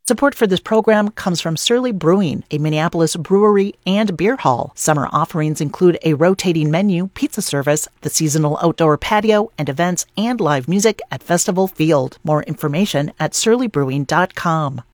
Support for this program comes from Surly Brewing, a Minneapolis brewery and beer hall. Summer offerings include a rotating menu, pizza service, the seasonal outdoor patio, and events and live music at Festival Field. More information at surlybrewing.com.